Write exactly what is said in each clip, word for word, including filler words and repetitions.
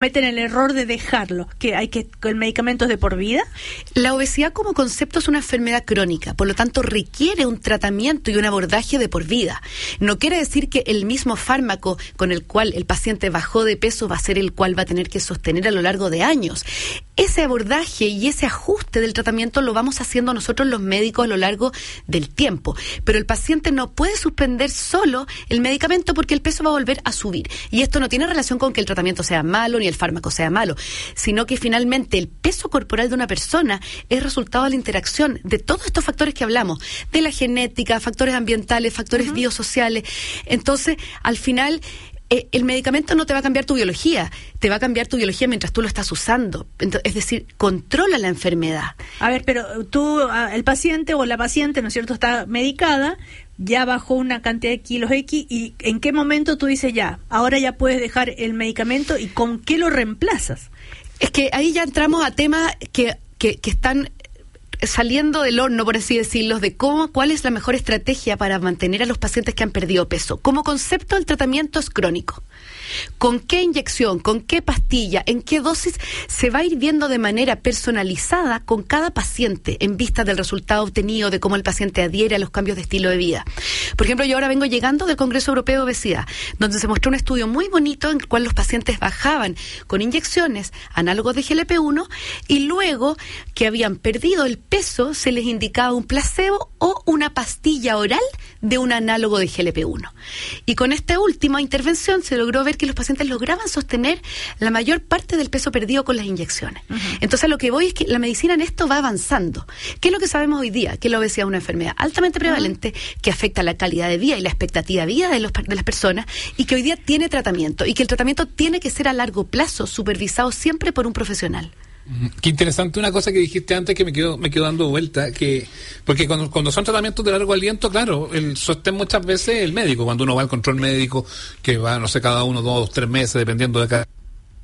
cometen el error de dejarlo, que hay que, que el medicamento es de por vida. La obesidad como concepto es una enfermedad crónica, por lo tanto requiere un tratamiento y un abordaje de por vida. No quiere decir que el mismo fármaco con el cual el paciente bajó de peso va a ser el cual va a tener que sostener a lo largo de años. Ese abordaje y ese ajuste del tratamiento lo vamos haciendo nosotros los médicos a lo largo del tiempo, pero el paciente no puede suspender solo el medicamento porque el peso va a volver a subir. Y esto no tiene relación con que el tratamiento sea malo ni el fármaco sea malo, sino que finalmente el peso corporal de una persona es resultado de la interacción de todos estos factores que hablamos, de la genética, factores ambientales, factores uh-huh. biosociales. Entonces, al final, eh, el medicamento no te va a cambiar tu biología, te va a cambiar tu biología mientras tú lo estás usando. Entonces, es decir, controla la enfermedad. A ver, pero tú, el paciente o la paciente, ¿no es cierto?, está medicada, ya bajó una cantidad de kilos X, y ¿en qué momento tú dices ya, ahora ya puedes dejar el medicamento y con qué lo reemplazas? Es que ahí ya entramos a temas que, que, que están saliendo del horno, por así decirlo, de cómo, cuál es la mejor estrategia para mantener a los pacientes que han perdido peso. Como concepto, el tratamiento es crónico. ¿Con qué inyección, con qué pastilla, en qué dosis? Se va a ir viendo de manera personalizada con cada paciente en vista del resultado obtenido, de cómo el paciente adhiere a los cambios de estilo de vida. Por ejemplo, yo ahora vengo llegando del Congreso Europeo de Obesidad, donde se mostró un estudio muy bonito en el cual los pacientes bajaban con inyecciones análogos de G L P uno y luego que habían perdido el peso se les indicaba un placebo o una pastilla oral de un análogo de G L P uno. Y con esta última intervención se logró ver que los pacientes lograban sostener la mayor parte del peso perdido con las inyecciones. Uh-huh. Entonces, lo que voy es que la medicina en esto va avanzando. ¿Qué es lo que sabemos hoy día? Que la obesidad es una enfermedad altamente prevalente, uh-huh. que afecta la calidad de vida y la expectativa de vida de, los, de las personas, y que hoy día tiene tratamiento, y que el tratamiento tiene que ser a largo plazo, supervisado siempre por un profesional. Qué interesante una cosa que dijiste antes que me quedó me quedó dando vuelta, que porque cuando, cuando son tratamientos de largo aliento, claro, el sostén muchas veces el médico, cuando uno va al control médico, que va, no sé, cada uno, dos, tres meses, dependiendo de cada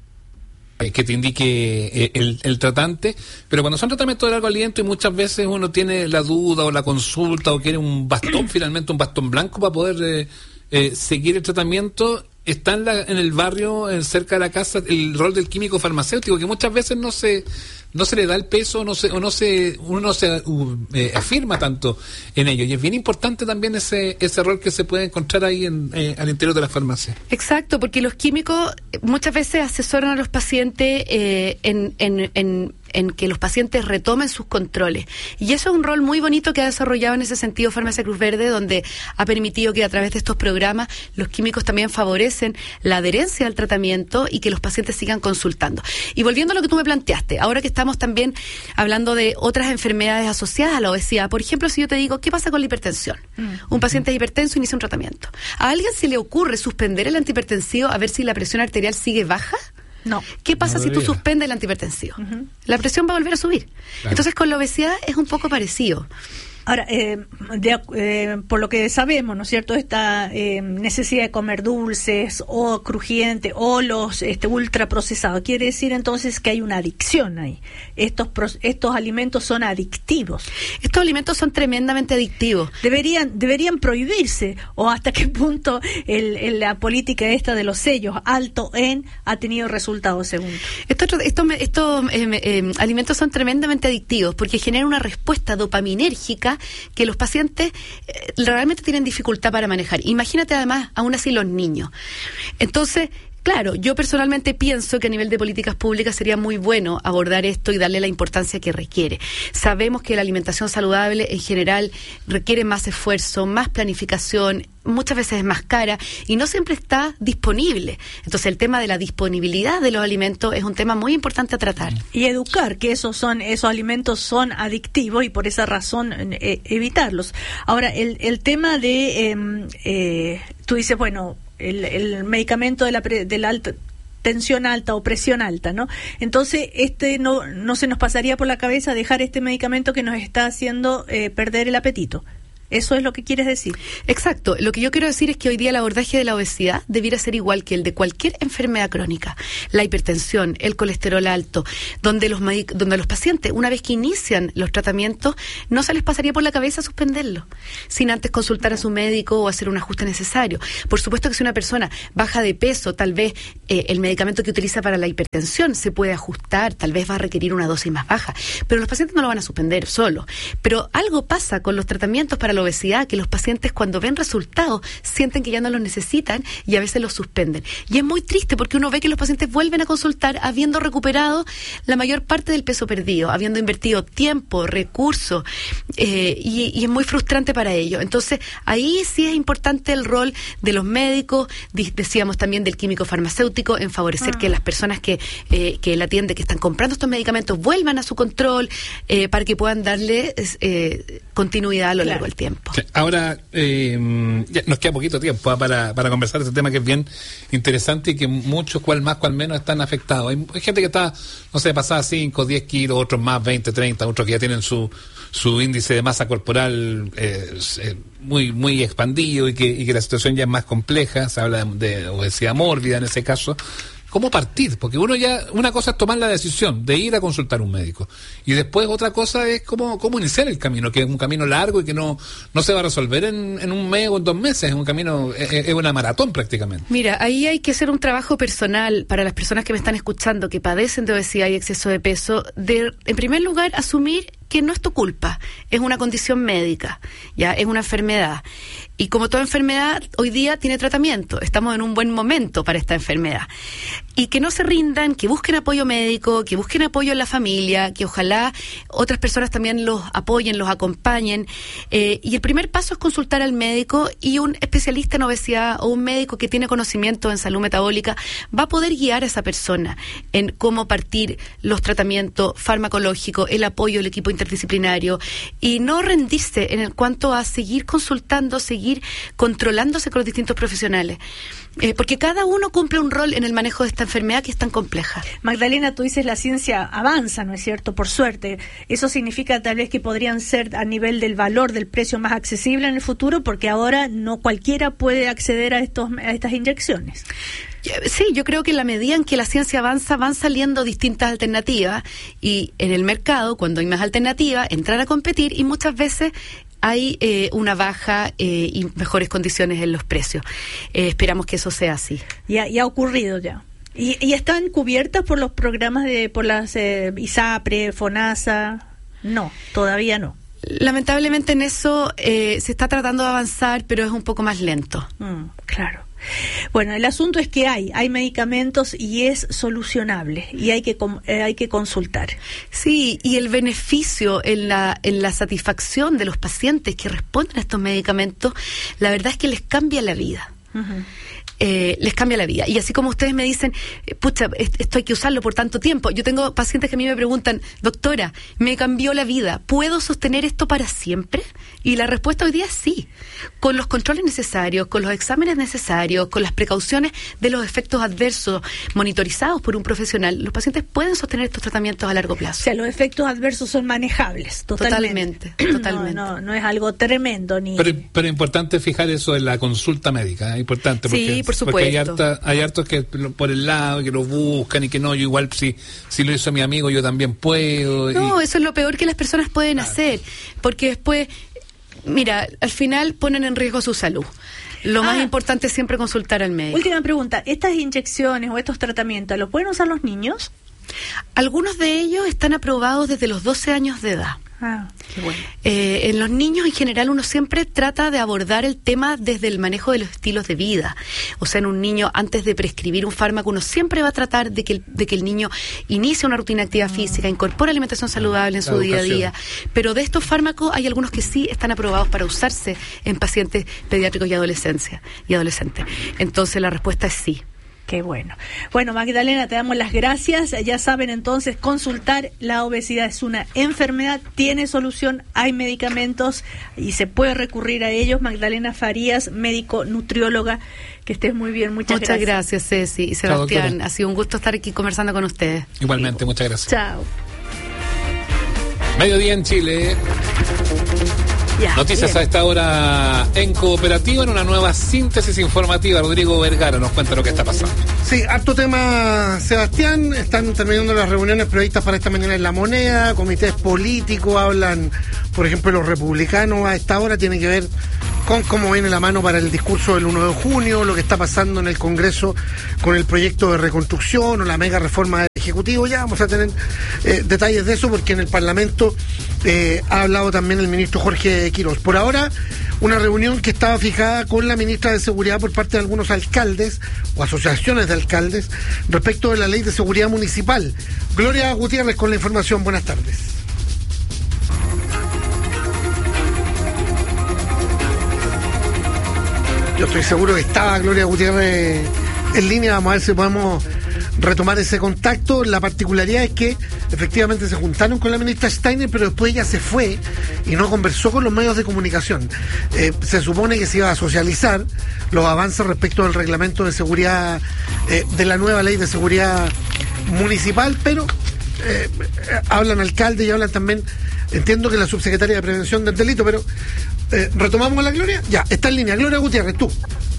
que te indique el, el tratante, pero cuando son tratamientos de largo aliento y muchas veces uno tiene la duda o la consulta o quiere un bastón, finalmente un bastón blanco para poder eh, eh, seguir el tratamiento, está en, la, en el barrio, en cerca de la casa, el rol del químico farmacéutico, que muchas veces no se no se le da el peso, no se, o no se uno no se uh, eh, afirma tanto en ello, y es bien importante también ese ese rol que se puede encontrar ahí en, eh, al interior de la farmacia. Exacto, porque los químicos muchas veces asesoran a los pacientes eh, en, en, en en que los pacientes retomen sus controles. Y eso es un rol muy bonito que ha desarrollado en ese sentido Farmacia Cruz Verde, donde ha permitido que a través de estos programas los químicos también favorecen la adherencia al tratamiento y que los pacientes sigan consultando. Y volviendo a lo que tú me planteaste, ahora que estamos también hablando de otras enfermedades asociadas a la obesidad, por ejemplo, si yo te digo, ¿qué pasa con la hipertensión? Mm. Un paciente hipertenso inicia un tratamiento. ¿A alguien se le ocurre suspender el antihipertensivo a ver si la presión arterial sigue baja? No. ¿Qué pasa no si tú suspendes el antihipertensivo? Uh-huh. La presión va a volver a subir. Claro. Entonces, con la obesidad es un poco parecido. Ahora, eh, de, eh, por lo que sabemos, ¿no es cierto?, esta eh, necesidad de comer dulces o crujientes o los este, ultraprocesados, quiere decir entonces que hay una adicción ahí. Estos, estos alimentos son adictivos. Estos alimentos son tremendamente adictivos. Deberían deberían prohibirse, o hasta qué punto el, el, la política esta de los sellos alto en ha tenido resultados según. Estos, estos, estos eh, eh, alimentos son tremendamente adictivos porque generan una respuesta dopaminérgica que los pacientes eh, realmente tienen dificultad para manejar. Imagínate además, aún así, los niños. Entonces, claro, yo personalmente pienso que a nivel de políticas públicas sería muy bueno abordar esto y darle la importancia que requiere. Sabemos que la alimentación saludable en general requiere más esfuerzo, más planificación, muchas veces es más cara y no siempre está disponible. Entonces el tema de la disponibilidad de los alimentos es un tema muy importante a tratar. Y educar que esos son esos alimentos son adictivos y por esa razón eh, evitarlos. Ahora, el, el tema de, eh, eh, tú dices, bueno, el, el medicamento de la, pre, de la alta tensión alta o presión alta, ¿no? Entonces, este no, no se nos pasaría por la cabeza dejar este medicamento que nos está haciendo eh, perder el apetito. Eso es lo que quieres decir. Exacto. Lo que yo quiero decir es que hoy día el abordaje de la obesidad debiera ser igual que el de cualquier enfermedad crónica. La hipertensión, el colesterol alto, donde los medic- donde los pacientes, una vez que inician los tratamientos, no se les pasaría por la cabeza suspenderlo, sin antes consultar a su médico o hacer un ajuste necesario. Por supuesto que si una persona baja de peso, tal vez eh, el medicamento que utiliza para la hipertensión se puede ajustar, tal vez va a requerir una dosis más baja, pero los pacientes no lo van a suspender solo. Pero algo pasa con los tratamientos para la obesidad, que los pacientes cuando ven resultados sienten que ya no los necesitan y a veces los suspenden. Y es muy triste porque uno ve que los pacientes vuelven a consultar habiendo recuperado la mayor parte del peso perdido, habiendo invertido tiempo, recursos, eh, y, y es muy frustrante para ellos. Entonces, ahí sí es importante el rol de los médicos, di- decíamos también del químico farmacéutico, en favorecer ah. que las personas que, eh, que él atiende, que están comprando estos medicamentos, vuelvan a su control, eh, para que puedan darle eh, continuidad a lo claro. largo del tiempo. Sí, ahora, eh, ya nos queda poquito tiempo ¿eh? para, para conversar de este tema que es bien interesante y que muchos, cual más, cual menos, están afectados. Hay, hay gente que está, no sé, pasada cinco, diez kilos, otros más, veinte, treinta, otros que ya tienen su, su índice de masa corporal eh, eh, muy muy expandido y que, y que la situación ya es más compleja. Se habla de, de obesidad mórbida en ese caso. ¿Cómo partir? Porque uno ya, una cosa es tomar la decisión de ir a consultar a un médico y después otra cosa es cómo, cómo iniciar el camino, que es un camino largo y que no, no se va a resolver en, en un mes o en dos meses, es un camino, es, es una maratón prácticamente. Mira, ahí hay que hacer un trabajo personal para las personas que me están escuchando, que padecen de obesidad y exceso de peso, de, en primer lugar, asumir que no es tu culpa, es una condición médica, ya es una enfermedad. Y como toda enfermedad, hoy día tiene tratamiento. Estamos en un buen momento para esta enfermedad. Y que no se rindan, que busquen apoyo médico, que busquen apoyo en la familia, que ojalá otras personas también los apoyen, los acompañen. Eh, y el primer paso es consultar al médico, y un especialista en obesidad o un médico que tiene conocimiento en salud metabólica va a poder guiar a esa persona en cómo partir los tratamientos farmacológicos, el apoyo del equipo interdisciplinario, y no rendirse en cuanto a seguir consultando, seguir controlándose con los distintos profesionales, eh, porque cada uno cumple un rol en el manejo de esta enfermedad que es tan compleja. Magdalena, tú dices la ciencia avanza, ¿no es cierto? Por suerte. ¿Eso significa tal vez que podrían ser a nivel del valor, del precio más accesible en el futuro? Porque ahora no cualquiera puede acceder a estos a estas inyecciones. Sí, yo creo que en la medida en que la ciencia avanza, van saliendo distintas alternativas, y en el mercado, cuando hay más alternativas, entrar a competir, y muchas veces hay eh, una baja eh, y mejores condiciones en los precios. Eh, esperamos que eso sea así. Y ha, y ha ocurrido ya. ¿Y, y están cubiertas por los programas de, por las eh, ISAPRE, FONASA? No, todavía no. Lamentablemente en eso eh, se está tratando de avanzar, pero es un poco más lento. Mm, claro. Bueno, el asunto es que hay, hay medicamentos y es solucionable y hay que eh, hay que consultar. Sí, y el beneficio en la en la satisfacción de los pacientes que responden a estos medicamentos, la verdad es que les cambia la vida. Uh-huh. Eh, les cambia la vida. Y así como ustedes me dicen, pucha, esto hay que usarlo por tanto tiempo. Yo tengo pacientes que a mí me preguntan, doctora, me cambió la vida, ¿puedo sostener esto para siempre? Y la respuesta hoy día es sí. Con los controles necesarios, con los exámenes necesarios, con las precauciones de los efectos adversos monitorizados por un profesional, los pacientes pueden sostener estos tratamientos a largo plazo. O sea, los efectos adversos son manejables, totalmente. Totalmente, totalmente. No, no, no es algo tremendo. ni Pero, pero es importante fijar eso en la consulta médica, es importante porque... Sí, por supuesto. Porque hay, harta, hay hartos que por el lado, que lo buscan y que no, yo igual si, si lo hizo mi amigo yo también puedo. No, y... eso es lo peor que las personas pueden claro. hacer, porque después, mira, al final ponen en riesgo su salud. Lo ah, más importante es siempre consultar al médico. Última pregunta, ¿estas inyecciones o estos tratamientos los pueden usar los niños? Algunos de ellos están aprobados desde los doce años de edad. Ah, qué bueno. Eh, en los niños en general uno siempre trata de abordar el tema desde el manejo de los estilos de vida. O sea, en un niño, antes de prescribir un fármaco, uno siempre va a tratar de que el, de que el niño inicie una rutina de actividad física, incorpore alimentación saludable en su día a día. Pero de estos fármacos hay algunos que sí están aprobados para usarse en pacientes pediátricos y adolescencia y adolescentes. Entonces la respuesta es sí. Qué bueno. Bueno, Magdalena, te damos las gracias. Ya saben entonces, consultar. La obesidad es una enfermedad, tiene solución, hay medicamentos y se puede recurrir a ellos. Magdalena Farías, médico nutrióloga, que estés muy bien. Muchas, muchas gracias. Muchas gracias, Ceci y Sebastián. Chao, ha sido un gusto estar aquí conversando con ustedes. Igualmente, muchas gracias. Chao. Mediodía en Chile. Ya, Noticias bien. a esta hora en Cooperativa, en una nueva síntesis informativa. Rodrigo Vergara nos cuenta lo que está pasando. Sí, harto tema, Sebastián. Están terminando las reuniones previstas para esta mañana en La Moneda. Comités políticos hablan, por ejemplo, los republicanos a esta hora. Tiene que ver con cómo viene la mano para el discurso del uno de junio, lo que está pasando en el Congreso con el proyecto de reconstrucción o la mega reforma del Ejecutivo. Ya vamos a tener eh, detalles de eso, porque en el Parlamento eh, ha hablado también el ministro Jorge Quirós. Por ahora, una reunión que estaba fijada con la ministra de Seguridad por parte de algunos alcaldes o asociaciones de alcaldes respecto de la ley de seguridad municipal. Gloria Gutiérrez con la información. Buenas tardes. Yo estoy seguro que estaba Gloria Gutiérrez en línea. Vamos a ver si podemos retomar ese contacto. La particularidad es que efectivamente se juntaron con la ministra Steiner, pero después ella se fue y no conversó con los medios de comunicación. Eh, se supone que se iba a socializar los avances respecto del reglamento de seguridad, eh, de la nueva ley de seguridad municipal, pero eh, hablan alcaldes y hablan también, entiendo que la subsecretaria de Prevención del Delito, pero eh, retomamos a la Gloria. Ya, está en línea. Gloria Gutiérrez, tú.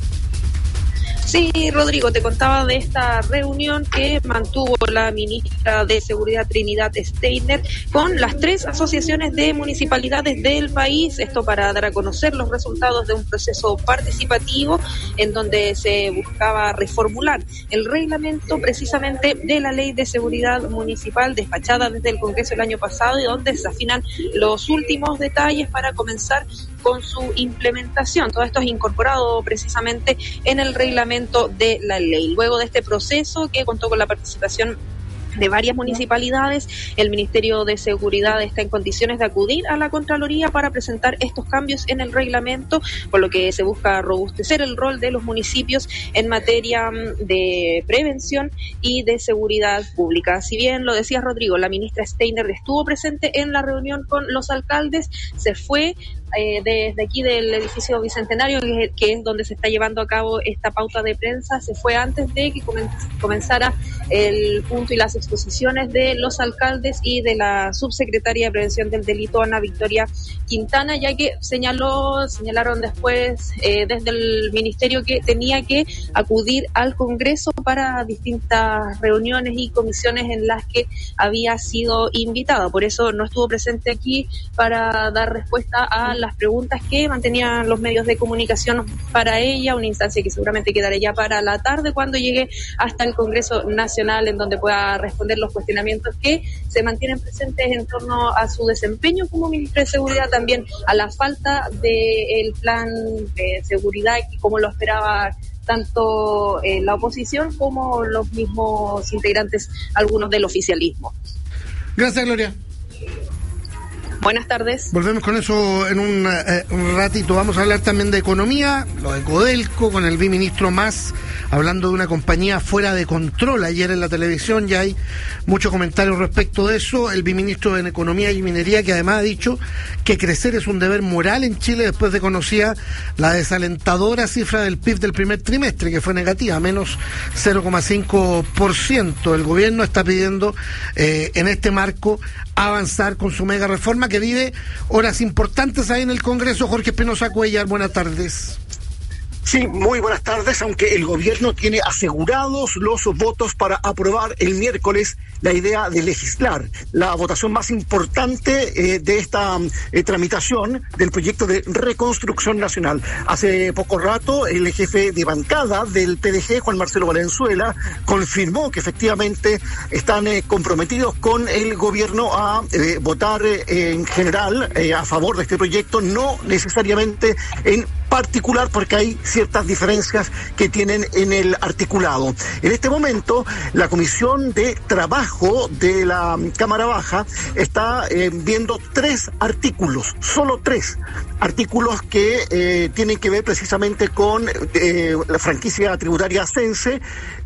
Sí, Rodrigo, te contaba de esta reunión que mantuvo la ministra de Seguridad Trinidad Steiner con las tres asociaciones de municipalidades del país, esto para dar a conocer los resultados de un proceso participativo en donde se buscaba reformular el reglamento precisamente de la Ley de Seguridad Municipal despachada desde el Congreso el año pasado, y donde se afinan los últimos detalles para comenzar con su implementación. Todo esto es incorporado precisamente en el reglamento de la ley. Luego de este proceso, que contó con la participación de varias municipalidades, el Ministerio de Seguridad está en condiciones de acudir a la Contraloría para presentar estos cambios en el reglamento, por lo que se busca robustecer el rol de los municipios en materia de prevención y de seguridad pública. Si bien lo decía Rodrigo, la ministra Steiner estuvo presente en la reunión con los alcaldes, se fue Eh, desde aquí del edificio Bicentenario, que, que es donde se está llevando a cabo esta pauta de prensa. Se fue antes de que comen, comenzara el punto y las exposiciones de los alcaldes y de la subsecretaria de Prevención del Delito, Ana Victoria Quintana, ya que señaló, señalaron después eh, desde el ministerio que tenía que acudir al Congreso para distintas reuniones y comisiones en las que había sido invitada. Por eso no estuvo presente aquí para dar respuesta a las preguntas que mantenían los medios de comunicación para ella, una instancia que seguramente quedará ya para la tarde cuando llegue hasta el Congreso Nacional, en donde pueda responder los cuestionamientos que se mantienen presentes en torno a su desempeño como ministra de Seguridad, también a la falta del plan de seguridad y como lo esperaba tanto eh, la oposición como los mismos integrantes, algunos del oficialismo. Gracias, Gloria. Buenas tardes. Volvemos con eso en un, eh, un ratito. Vamos a hablar también de economía, lo de Codelco, con el viceministro Mas, hablando de una compañía fuera de control. Ayer en la televisión ya hay muchos comentarios respecto de eso. El viceministro de Economía y Minería, que además ha dicho que crecer es un deber moral en Chile, después de conocida la desalentadora cifra del P I B del primer trimestre, que fue negativa, menos cero coma cinco por ciento. El gobierno está pidiendo eh, en este marco avanzar con su mega reforma, que vive horas importantes ahí en el Congreso. Jorge Espinosa Cuellar, buenas tardes. Sí, muy buenas tardes, aunque el gobierno tiene asegurados los votos para aprobar el miércoles la idea de legislar, la votación más importante eh, de esta eh, tramitación del proyecto de reconstrucción nacional. Hace poco rato el jefe de bancada del P D G, Juan Marcelo Valenzuela, confirmó que efectivamente están eh, comprometidos con el gobierno a eh, votar eh, en general eh, a favor de este proyecto, no necesariamente en particular, porque hay ciertas diferencias que tienen en el articulado. En este momento, la Comisión de Trabajo de la Cámara Baja está eh, viendo tres artículos, solo tres artículos que eh, tienen que ver precisamente con eh, la franquicia tributaria Sense,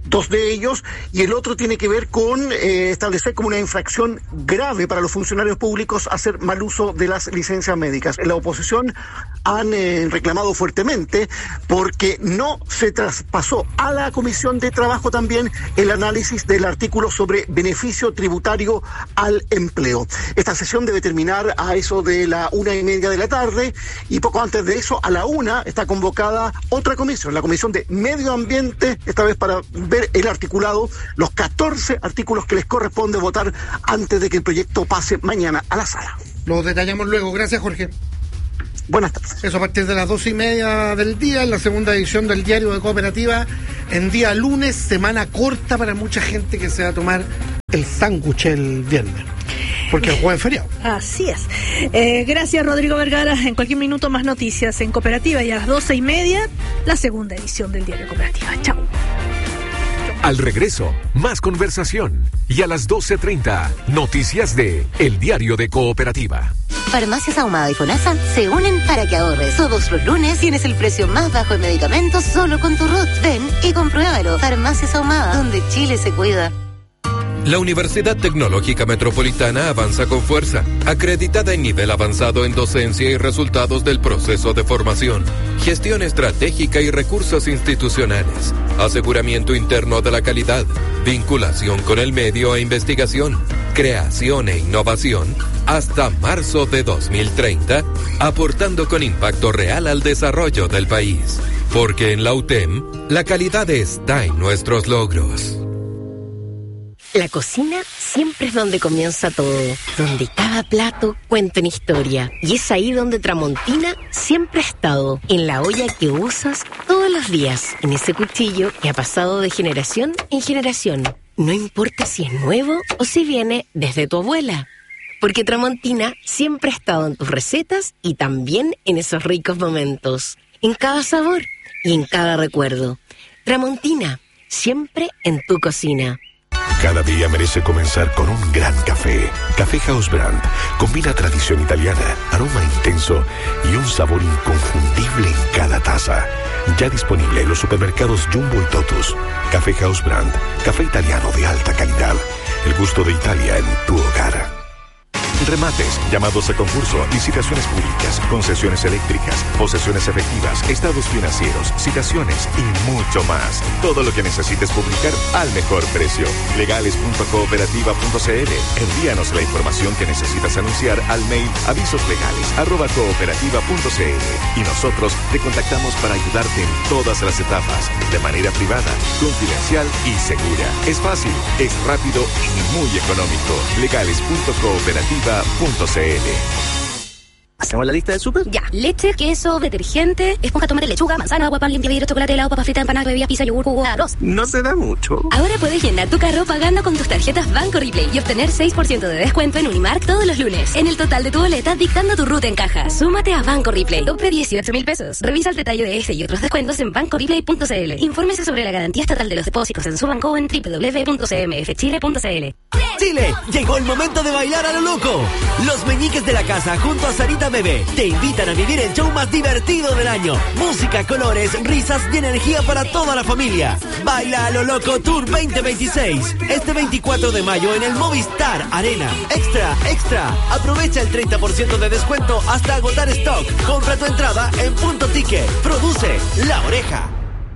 dos de ellos, y el otro tiene que ver con eh, establecer como una infracción grave para los funcionarios públicos hacer mal uso de las licencias médicas. En la oposición han eh, reclamado fuertemente porque no se traspasó a la Comisión de Trabajo también el análisis del artículo sobre beneficio tributario al empleo. Esta sesión debe terminar a eso de la una y media de la tarde, y poco antes de eso, a la una, está convocada otra comisión, la Comisión de Medio Ambiente, esta vez para ver el articulado, los catorce artículos que les corresponde votar antes de que el proyecto pase mañana a la sala. Lo detallamos luego. Gracias, Jorge. Buenas tardes. Eso a partir de las doce y media del día, en la segunda edición del Diario de Cooperativa, en día lunes, semana corta para mucha gente que se va a tomar el sándwich el viernes, porque el jueves es feriado. Así es. Eh, gracias, Rodrigo Vergara. En cualquier minuto más noticias en Cooperativa, y a las doce y media, la segunda edición del Diario de Cooperativa. Chao. Al regreso, más conversación. Y a las doce treinta, noticias de El Diario de Cooperativa. Farmacias Ahumada y FONASA se unen para que ahorres. Todos los lunes tienes el precio más bajo de medicamentos solo con tu R U T. Ven y compruébalo. Farmacias Ahumada, donde Chile se cuida. La Universidad Tecnológica Metropolitana avanza con fuerza, acreditada en nivel avanzado en docencia y resultados del proceso de formación, gestión estratégica y recursos institucionales, aseguramiento interno de la calidad, vinculación con el medio e investigación, creación e innovación, hasta marzo de dos mil treinta, aportando con impacto real al desarrollo del país. Porque en la U T E M, la calidad está en nuestros logros. La cocina siempre es donde comienza todo, donde cada plato cuenta una historia. Y es ahí donde Tramontina siempre ha estado, en la olla que usas todos los días, en ese cuchillo que ha pasado de generación en generación. No importa si es nuevo o si viene desde tu abuela. Porque Tramontina siempre ha estado en tus recetas y también en esos ricos momentos, en cada sabor y en cada recuerdo. Tramontina, siempre en tu cocina. Cada día merece comenzar con un gran café. Café House Brand combina tradición italiana, aroma intenso y un sabor inconfundible en cada taza. Ya disponible en los supermercados Jumbo y Totus. Café House Brand, café italiano de alta calidad. El gusto de Italia en tu hogar. Remates, llamados a concurso, licitaciones públicas, concesiones eléctricas, posesiones efectivas, estados financieros, citaciones y mucho más. Todo lo que necesites publicar al mejor precio. legales punto cooperativa punto c l. Envíanos la información que necesitas anunciar al mail avisoslegales arroba cooperativa punto c l y nosotros te contactamos para ayudarte en todas las etapas, de manera privada, confidencial y segura. Es fácil, es rápido y muy económico. legales punto cooperativa punto c l. ¿Hacemos la lista del súper? Ya. Leche, queso, detergente, esponja, tomate, lechuga, manzana, agua, pan, limpia, vidrio, chocolate, helado, papa frita, empanada, bebida, pizza, yogur, jugo, arroz. No se da mucho. Ahora puedes llenar tu carro pagando con tus tarjetas Banco Replay y obtener seis por ciento de descuento en Unimark todos los lunes. En el total de tu boleta, dictando tu ruta en caja. Súmate a Banco Replay. Tope dieciocho mil pesos. Revisa el detalle de este y otros descuentos en banco replay punto c l. Infórmese sobre la garantía estatal de los depósitos en su banco o en doble u doble u doble u punto c m f chile punto c l. Chile, llegó el momento de bailar a lo loco. Los meñiques de la casa junto a Sarita Bebé te invitan a vivir el show más divertido del año. Música, colores, risas y energía para toda la familia. Baila a lo loco Tour veinte veintiséis. Este veinticuatro de mayo en el Movistar Arena. Extra, extra. Aprovecha el treinta por ciento de descuento hasta agotar stock. Compra tu entrada en Punto Ticket. Produce La Oreja.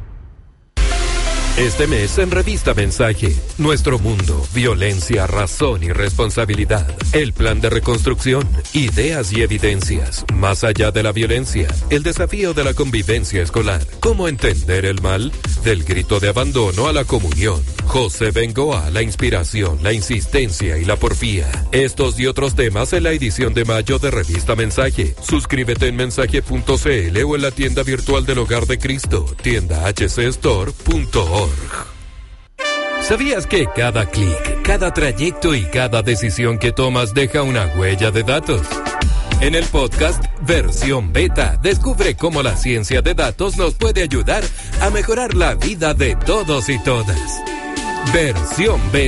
Este mes en Revista Mensaje, Nuestro Mundo, Violencia, Razón y Responsabilidad. El plan de reconstrucción, ideas y evidencias. Más allá de la violencia, el desafío de la convivencia escolar. ¿Cómo entender el mal? Del grito de abandono a la comunión. José Bengoa, la inspiración, la insistencia y la porfía. Estos y otros temas en la edición de mayo de Revista Mensaje. Suscríbete en mensaje punto c l o en la tienda virtual del Hogar de Cristo, tienda h c store punto org. ¿Sabías que cada clic, cada trayecto y cada decisión que tomas deja una huella de datos? En el podcast Versión Beta, descubre cómo la ciencia de datos nos puede ayudar a mejorar la vida de todos y todas. Versión Beta.